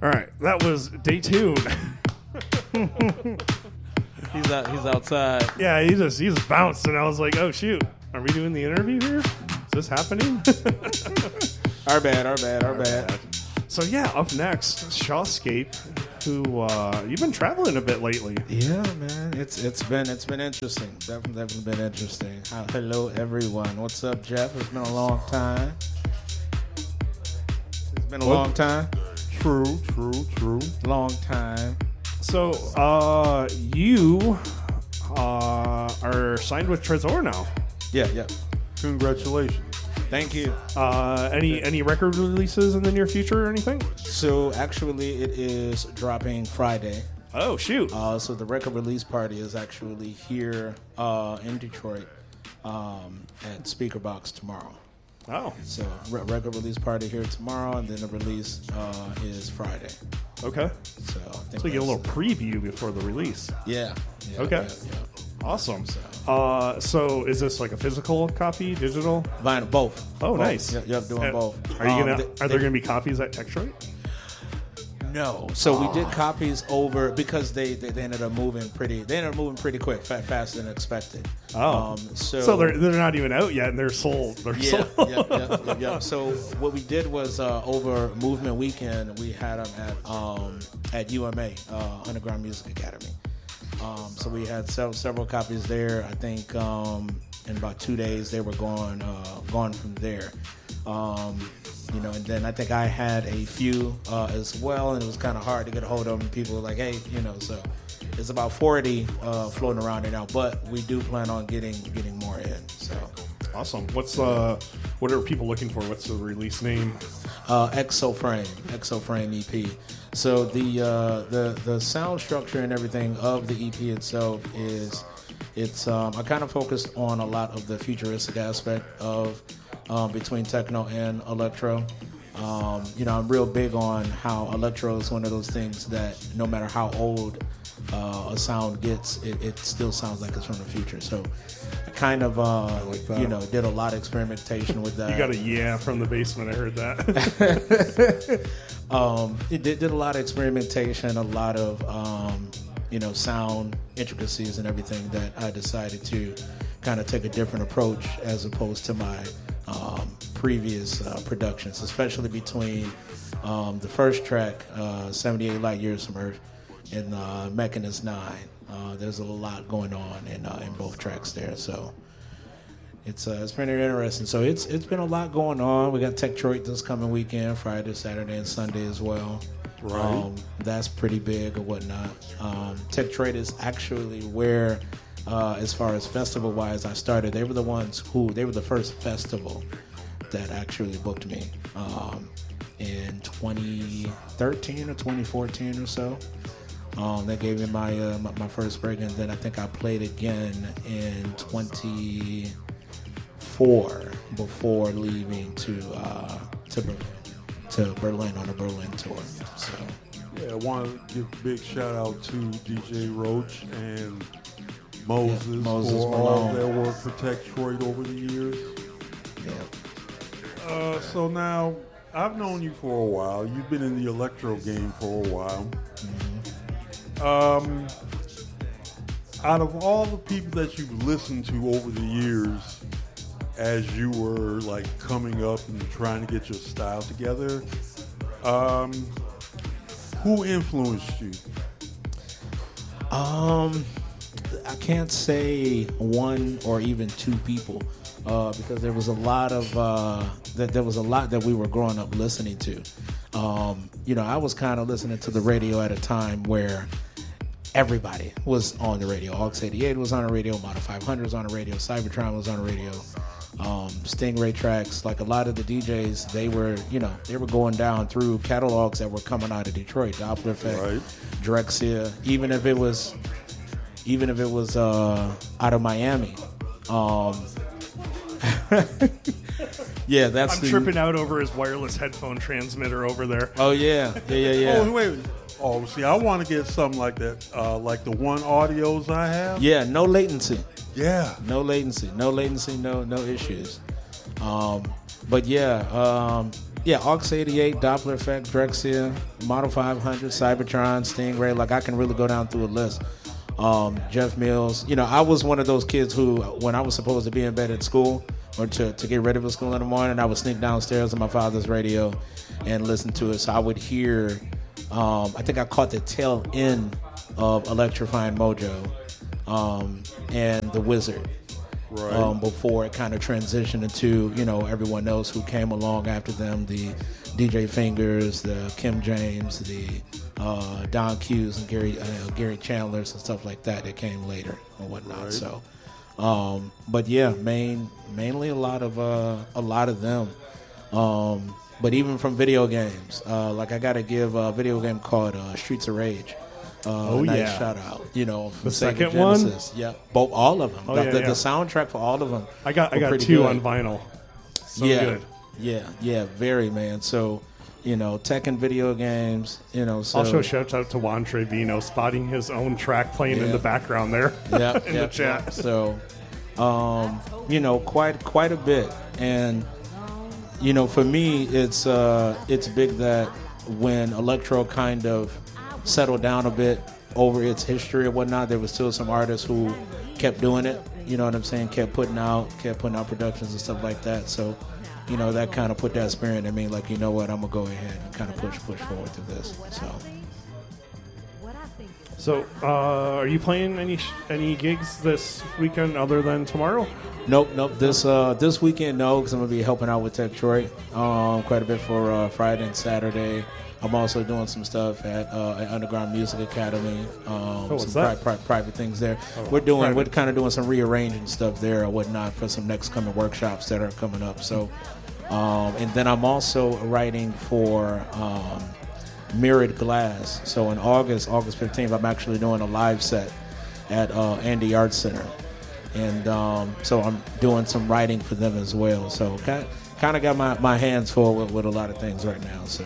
All right, that was day 2. He's outside. Yeah, he just bounced, and I was like, "Oh shoot, are we doing the interview here? Is this happening?" Our bad. So yeah, up next, Shawscape, who you've been traveling a bit lately. Yeah, man, it's been interesting. Definitely been interesting. Hello, everyone. What's up, Jeff? It's been a long time. It's been a long time. True. Long time. So you are signed with Trezor now. Yeah. Congratulations. Thank you. Any record releases in the near future or anything? So actually, it is dropping Friday. Oh shoot! So the record release party is actually here in Detroit at Speakerbox tomorrow. Oh, So record release party here tomorrow, and then the release is Friday. okay. So I think So you get a that's- little preview before the release. Yeah. Okay. Yeah. Awesome. So is this like a physical copy, digital? Vinyl, both. Oh, Both. nice. Yep, doing And both. Are you gonna? They- Are there gonna be copies at Textroid? No. So we did copies over because they ended up moving pretty. They ended up moving pretty quick, faster than expected. Oh. So So they're not even out yet, and they're sold. They're Yeah, sold. yeah. So what we did was over Movement Weekend, we had them at UMA, Underground Music Academy. So we had several copies there. I think in about 2 days they were gone from there. And then I think I had a few as well, and it was kind of hard to get a hold of them. People were like, hey, so it's about 40 floating around there now, but we do plan on getting more in. So. Awesome. What are people looking for? What's the release name? Exoframe EP. So the sound structure and everything of the EP itself is I kind of focused on a lot of the futuristic aspect of between techno and electro. I'm real big on how electro is one of those things that no matter how old a sound gets, it still sounds like it's from the future. So I kind of did a lot of experimentation with that. You got a yeah from the basement. I heard that. It did a lot of experimentation, a lot of sound intricacies and everything that I decided to kind of take a different approach as opposed to my previous productions, especially between the first track, 78 Light Years from Earth, and Mechanist 9. There's a lot going on in both tracks there, so it's pretty interesting. So it's been a lot going on. We got Techtroid this coming weekend, Friday, Saturday, and Sunday as well. Right. That's pretty big or whatnot. Techtroid is actually where, as far as festival wise, I started. They were the first festival that actually booked me in 2013 or 2014 or so. They gave me my first break, and then I think I played again in 2004 before leaving to Berlin on a Berlin tour. So Yeah, I want to give a big shout out to DJ Roach and Moses for all Malone. their work for Techtroid over the years. yeah. So now, I've known you for a while. You've been in the electro game for a while. Out of all the people that you've listened to over the years, as you were like coming up and trying to get your style together, who influenced you? I can't say one or even two people because there was a lot of that we were growing up listening to. I was kind of listening to the radio at a time where everybody was on the radio. Aux 88 was on the radio, Model 500 was on the radio, Cybertron was on the radio. Stingray tracks, like a lot of the DJs, they were going down through catalogs that were coming out of Detroit, Doppler Effect, Right. Drexcia, even if it was out of Miami. Yeah, that's I'm tripping out over his wireless headphone transmitter over there. Oh yeah. Oh, wait. Oh, see, I want to get something like that, like the One Audios I have. Yeah, no latency. Yeah. No latency, no issues. But yeah, Yeah, AUX 88, Doppler Effect, Drexia, Model 500, Cybertron, Stingray. Like, I can really go down through a list. Jeff Mills. You know, I was one of those kids who, when I was supposed to be in bed at school or to get ready for school in the morning, I would sneak downstairs on my father's radio and listen to it. So I would hear, I think I caught the tail end of Electrifying Mojo and The Wizard. Right. Before it kind of transitioned into, you know, everyone else who came along after them, the DJ Fingers, the Kim James, the Don Q's and Gary Chandlers and stuff like that came later and whatnot. Right. So, but yeah, mainly a lot of them. But even from video games, like I got to give a video game called Streets of Rage. Nice shout out, you know, from The Sega second one? Genesis. Yeah, both, all of them. Oh, the yeah. soundtrack for all of them. I got pretty two good. on vinyl. So yeah, good. yeah, very, man. So, you know, tech and video games, you know. So Also, shout out to Juan Trevino spotting his own track playing in Yeah. the background there in the chat. Yeah. So, you know, quite a bit, and you know, for me, it's big that when electro kind of settled down a bit over its history and whatnot, there was still some artists who kept doing it. You know what I'm saying? Kept putting out productions and stuff like that. So, you know, that kind of put that spirit in me. Like, you know what? I'm gonna go ahead and kind of push forward through this. So, are you playing any gigs this weekend other than tomorrow? Nope. This weekend, no, because I'm gonna be helping out with Techtroid quite a bit for Friday and Saturday. I'm also doing some stuff at Underground Music Academy. what's Some that? private things there. Oh, We're kind of doing some rearranging stuff there or whatnot for some next coming workshops that are coming up. So, and then I'm also writing for Mirrored Glass. So in August 15th, I'm actually doing a live set at Andy Arts Center. And so I'm doing some writing for them as well. So kind of got my hands full with a lot of things right now. So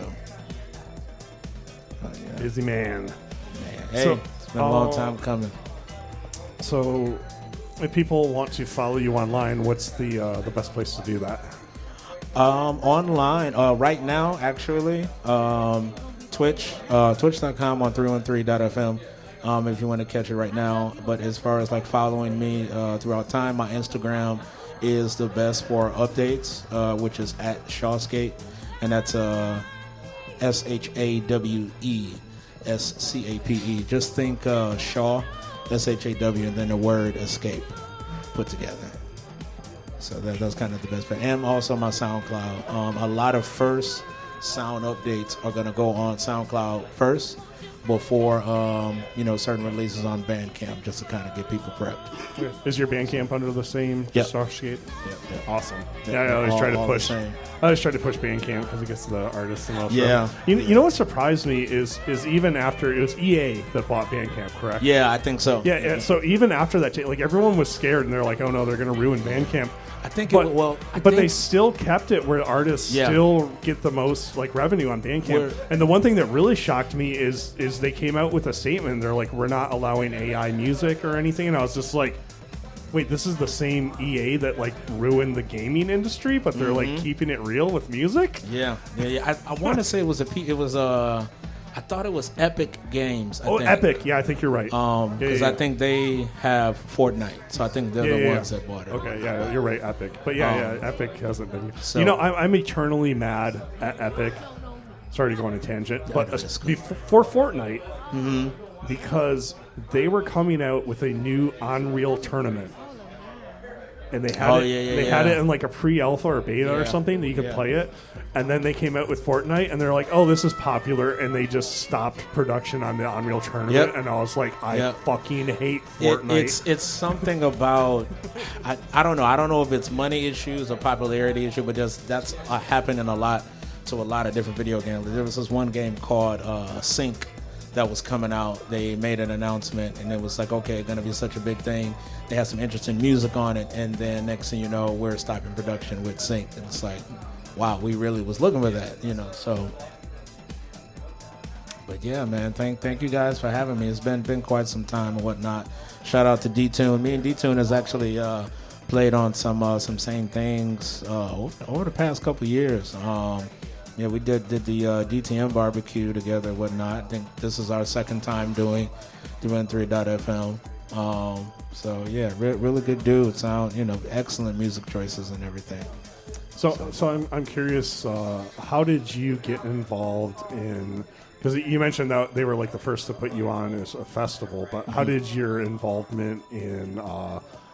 yeah. Busy man. Hey, So, it's been a long time coming. So, if people want to follow you online, what's the best place to do that? Online, right now, actually, Twitch, twitch.com on 313.fm. If you want to catch it right now. But as far as like following me throughout time, my Instagram is the best for updates, which is at Shawscape, and that's SHAWESCAPE. Just think Shaw, SHAW, and then the word escape put together. So that's kind of the best bet. And also my SoundCloud. A lot of first sound updates are going to go on SoundCloud first before certain releases on Bandcamp, just to kind of get people prepped. Is your Bandcamp under the same Yep. Starskate? Yep. Awesome. Yep. Yeah, I always try to All the push. same. I always try to push Bandcamp because it gets the artists the most. Yeah. You know what surprised me is even after it was EA that bought Bandcamp, correct? Yeah, I think so. Yeah. So even after that, like everyone was scared and they're like, "Oh no, they're going to ruin Bandcamp." I think they still kept it where artists still get the most like revenue on Bandcamp. And the one thing that really shocked me is they came out with a statement. They're like, "We're not allowing AI music or anything," and I was just like, "Wait, this is the same EA that like ruined the gaming industry, but they're like keeping it real with music." Yeah. I want to say it was I thought it was Epic Games. I think. Epic. Yeah, I think you're right. Because I think they have Fortnite, so I think they're the ones that bought it. Okay, yeah, you're right, Epic. But yeah, Epic hasn't been. So- I'm eternally mad at Epic. Sorry to go on a tangent, but that's cool. for Fortnite, because they were coming out with a new Unreal tournament. And they had had it in like a pre-alpha or beta or something that you could play it, and then they came out with Fortnite, and they're like, "Oh, this is popular," and they just stopped production on the Unreal Tournament, Yep. and I was like, "I Yep. fucking hate Fortnite." It's something about I don't know. I don't know if it's money issues or popularity issue, but that's happening a lot to a lot of different video games. There was this one game called Sync that was coming out. They made an announcement, and it was like, okay, it's going to be such a big thing. They had some interesting music on it, and then next thing you know, we're stopping production with Sync. And it's like, wow, we really was looking for that, so. But yeah, man, thank you guys for having me. It's been quite some time and whatnot. Shout out to D-Tune. Me and D-Tune has actually played on some same things over the past couple years. Yeah, we did the DTM barbecue together and whatnot. I think this is our second time doing 3.FM. So yeah, really good dude. Sound, excellent music choices and everything. So I'm curious, how did you get involved in? Because you mentioned that they were like the first to put you on as a festival, but how did your involvement in